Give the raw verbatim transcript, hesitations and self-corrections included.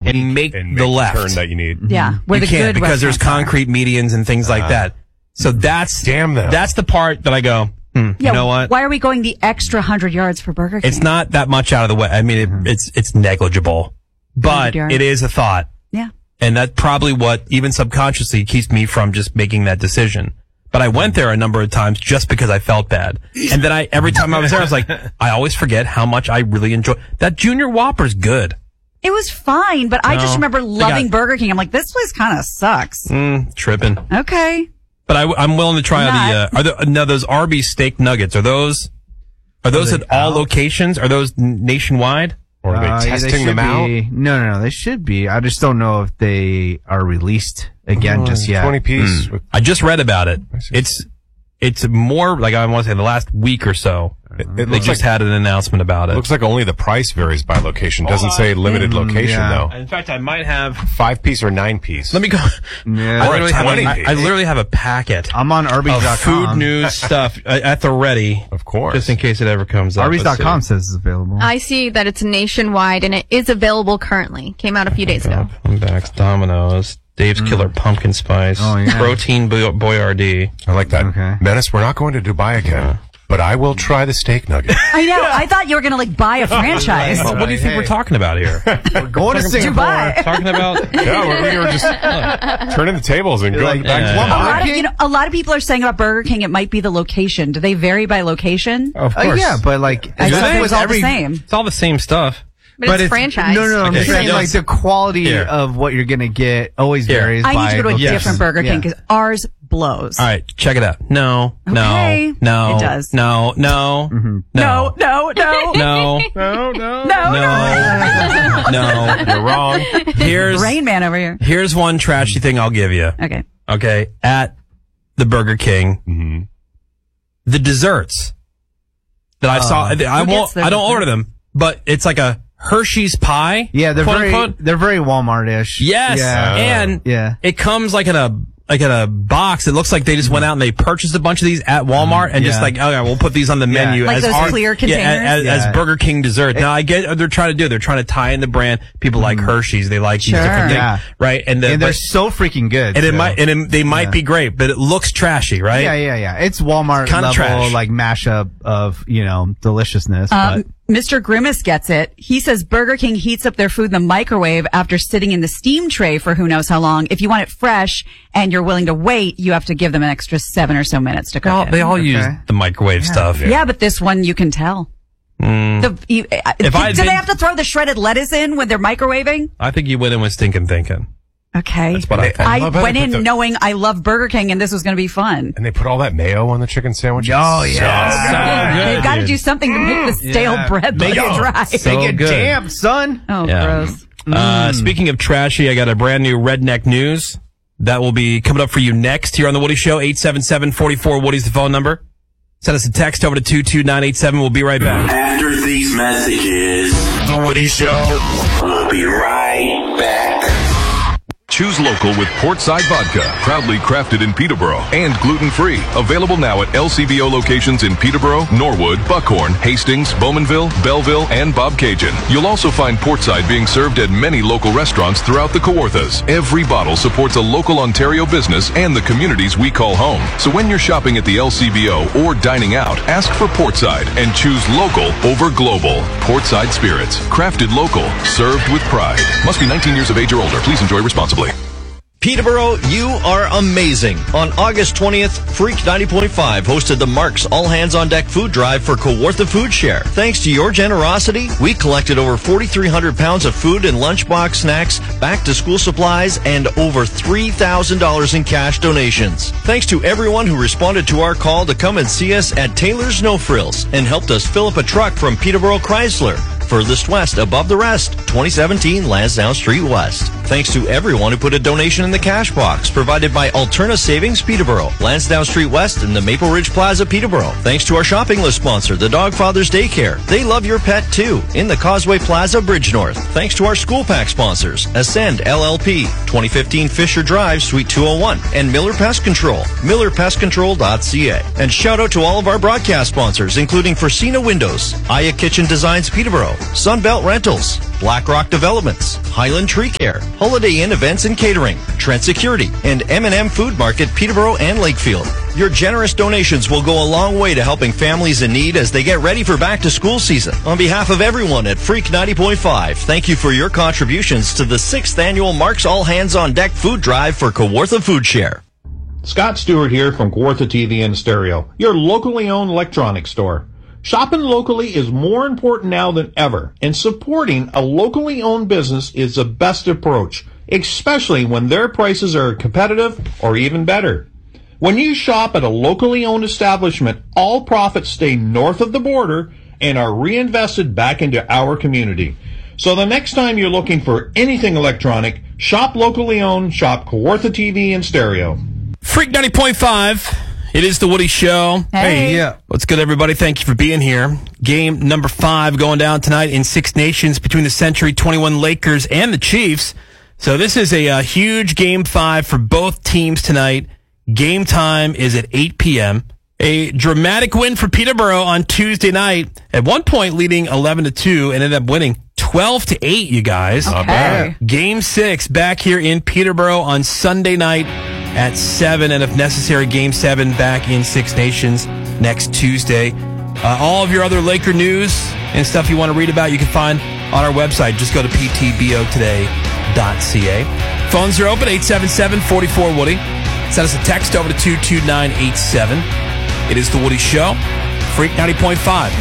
and make and make the left turn that you need. Yeah, where you the can't good because there's restaurants are. concrete medians and things like Uh, that. So that's damn them. That's the part that I go. Hmm, Yeah, you know what? Why are we going the extra hundred yards for Burger King? It's not that much out of the way. I mean, it, it's it's negligible, but yards. it is a thought. Yeah. And that's probably what, even subconsciously, keeps me from just making that decision. But I went there a number of times just because I felt bad. And then I, every time I was there, I was like, I always forget how much I really enjoy. That Junior Whopper's good. It was fine, but I No, just remember they loving got- Burger King. I'm like, this place kind of sucks. Mm, tripping. Okay. But I, I'm willing to try Not. the, uh, are there, now those Arby's steak nuggets, are those, are those they at all out? locations? Are those n- nationwide? Or are they Uh, yeah, testing should them out? be. No, no, no. They should be. I just don't know if they are released again just yet. twenty piece. with- I just read about it. I see. It's, it's more, like I want to say the last week or so. It, it They looks just like, had an announcement about it. looks like only the price varies by location. Doesn't Oh, say limited mm, location yeah. though. In fact, I might have, Five piece or nine piece. let me go. Yeah. I Or a literally, have a, twenty I, piece. I literally have a packet I'm on Arby's of dot food com. news stuff uh, at the ready, Of course. just in case it ever comes up. Arby's dot com Let's says it's available. I see that it's nationwide and it is available currently. Came out a few days see. ago. Comebacks, Domino's, Dave's Killer Pumpkin Spice, Oh, yeah. Protein Boy- Boyardee. I like that. Okay. Menace, we're not going to Dubai again, but I will try the steak nugget. I know. I thought you were going to like buy a franchise. Well, what do you think Hey. we're talking about here? We're going to Singapore. Dubai. talking about Yeah, we we were just turning the tables and going like, back yeah. to A one. lot, of, King? you know, a lot of people are saying about Burger King it might be the location. Do they vary by location? Of Uh, course. yeah, but like, I it's thought it was all every- the same. It's all the same stuff. But, it's, franchise. No, no, no. I'm Okay, saying no, like the quality Here. of what you're gonna get always Here. varies. I by need to go to a location. different Burger King Yeah. because ours blows. All right, check it out. No, Okay. no, no. It does. No, no, Mm-hmm. No, no, no, no, No, no. no, no. no, no. You're wrong. Here's Rain Man over here. here's one trashy thing I'll give you. Okay. Okay, at the Burger King, Mm-hmm. the desserts that I saw. I Who won't. gets their I don't dessert? order them, but it's like a Hershey's pie. Yeah, they're quote very, unquote. they're very Walmart-ish. Yes, Yeah. and Yeah. it comes like in a like in a box. It looks like they just went out and they purchased a bunch of these at Walmart and just Yeah. like, okay, we'll put these on the Yeah. menu Like as those our, clear yeah, containers? as, as Yeah. Burger King dessert. Now I get what they're trying to do. They're trying to tie in the brand. People like Hershey's. They like Sure. these different things, Yeah. right? And, the, And they're but- so freaking good. and it too. might and it, they might Yeah. be great, but it looks trashy, right? Yeah, yeah, yeah. It's Walmart Kinda level, trash. like mashup of, you know, deliciousness. Um, but Mister Grimace gets it. He says Burger King heats up their food in the microwave after sitting in the steam tray for who knows how long. If you want it fresh and you're willing to wait, you have to give them an extra seven or so minutes to They all, cook they it. all use the microwave stuff. Yeah, but this one you can tell. The, you, uh, If do I had they been- have to throw the shredded lettuce in when they're microwaving? I think you went in with stinking thinking. Okay. That's what I think. I love how went they put in the- knowing I love Burger King and this was going to be fun. And they put all that mayo on the chicken sandwich. Oh, It's yeah. so So good. They've got to dude. do something to make the stale Yeah. bread Make look it- dry. So Make it good. damp, son. Oh, Yeah. gross. Uh, speaking of trashy, I got a brand new Redneck News that will be coming up for you next here on The Woody Show. eight seven seven, four four, Woody's the phone number. Send us a text over to two two nine eight seven. We'll be right back. After these messages, The Woody Show. We'll be right back. Choose local with Portside Vodka, proudly crafted in Peterborough and gluten-free. Available now at L C B O locations in Peterborough, Norwood, Buckhorn, Hastings, Bowmanville, Belleville, and Bobcaygeon. You'll also find Portside being served at many local restaurants throughout the Kawarthas. Every bottle supports a local Ontario business and the communities we call home. So when you're shopping at the L C B O or dining out, ask for Portside and choose local over global. Portside Spirits, crafted local, served with pride. Must be nineteen years of age or older. Please enjoy responsibly. Peterborough, you are amazing. On August twentieth, Freak ninety point five hosted the Mark's All Hands on Deck food drive for Kawartha Food Share. Thanks to your generosity, we collected over forty-three hundred pounds of food and lunchbox snacks, back to school supplies, and over three thousand dollars in cash donations. Thanks to everyone who responded to our call to come and see us at Taylor's No Frills and helped us fill up a truck from Peterborough Chrysler. Furthest west above the rest, twenty seventeen Lansdowne Street West. Thanks to everyone who put a donation in the cash box, provided by Alterna Savings Peterborough, Lansdowne Street West, and the Maple Ridge Plaza Peterborough. Thanks to our shopping list sponsor, the Dogfathers Daycare. They love your pet too, in the Causeway Plaza Bridge North. Thanks to our school pack sponsors, Ascend L L P, twenty fifteen Fisher Drive, Suite two oh one, and Miller Pest Control, miller pest control dot c a. And shout out to all of our broadcast sponsors, including Forcina Windows, Aya Kitchen Designs Peterborough, Sunbelt Rentals, BlackRock Developments, Highland Tree Care, Holiday Inn Events and Catering, Trent Security, and M and M Food Market, Peterborough and Lakefield. Your generous donations will go a long way to helping families in need as they get ready for back-to-school season. On behalf of everyone at Freak ninety point five, thank you for your contributions to the sixth annual Mark's All Hands on Deck Food Drive for Kawartha Food Share. Scott Stewart here from Kawartha T V and Stereo, your locally owned electronics store. Shopping locally is more important now than ever, and supporting a locally owned business is the best approach, especially when their prices are competitive or even better. When you shop at a locally owned establishment, all profits stay north of the border and are reinvested back into our community. So the next time you're looking for anything electronic, shop locally owned, shop Kawartha T V and Stereo. Freak ninety point five. It is the Woody Show. Hey. Yeah. What's good, everybody? Thank you for being here. Game number five going down tonight in Six Nations between the Century twenty-one Lakers and the Chiefs. So this is a, uh huge game five for both teams tonight. Game time is at eight p.m. A dramatic win for Peterborough on Tuesday night. At one point leading eleven to two and ended up winning twelve to eight, you guys. Okay. Game six back here in Peterborough on Sunday night at seven, and if necessary, Game seven back in Six Nations next Tuesday. Uh, all of your other Laker news and stuff you want to read about, you can find on our website. Just go to p t b o today dot c a. Phones are open, eight seven seven, four four, Woody. Send us a text over to two two nine eight seven. It is The Woody Show, Freak ninety point five.